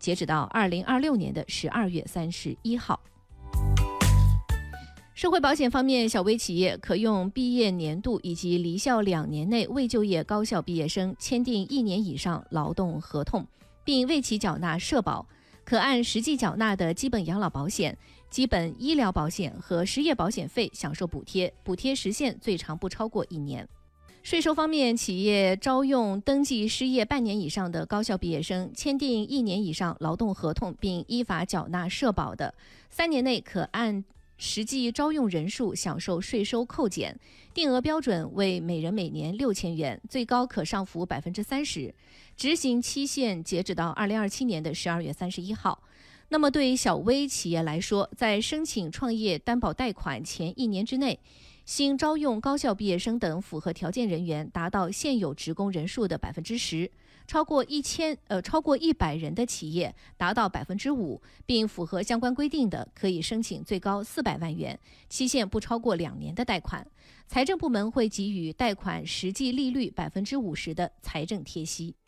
截止到2026年的12月31号。社会保险方面，小微企业可用毕业年度以及离校2年内未就业高校毕业生签订1年以上劳动合同，并为其缴纳社保，可按实际缴纳的基本养老保险、基本医疗保险和失业保险费享受补贴，补贴时限最长不超过1年。税收方面，企业招用登记失业半年以上的高校毕业生，签订1年以上劳动合同并依法缴纳社保的，3年内可按实际招用人数享受税收扣减，定额标准为每人每年6000元，最高可上浮30%，执行期限截止到2027年的12月31号。那么对小微企业来说，在申请创业担保贷款前1年之内，新招用高校毕业生等符合条件人员达到现有职工人数的10%，超过100人的企业达到5%，并符合相关规定的，可以申请最高400万元，期限不超过2年的贷款。财政部门会给予贷款实际利率50%的财政贴息。